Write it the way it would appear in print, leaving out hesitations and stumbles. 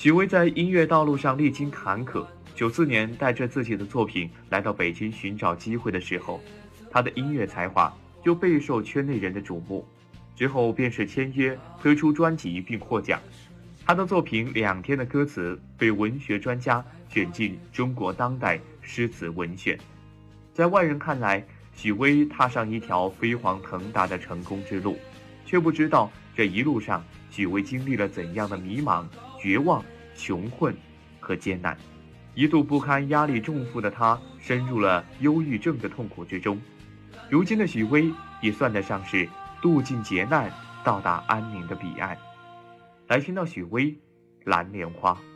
许巍在音乐道路上历经坎坷，94年带着自己的作品来到北京寻找机会的时候，他的音乐才华就备受圈内人的瞩目。之后便是签约推出专辑并获奖。他的作品《2天的歌词》被文学专家选进中国当代诗词文选。在外人看来，许巍踏上一条飞黄腾达的成功之路，却不知道这一路上许巍经历了怎样的迷茫、绝望、穷困和艰难。一度不堪压力重负的他，深入了忧郁症的痛苦之中。如今的许巍也算得上是渡尽劫难，到达安宁的彼岸。来听到许巍《蓝莲花》。